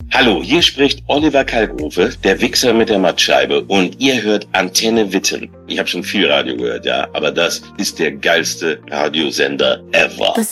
Hallo, hier spricht Oliver Kalkofe, der Wichser mit der Mattscheibe, und ihr hört Antenne Witten. Ich habe schon viel Radio gehört, ja, aber das ist der geilste Radiosender ever.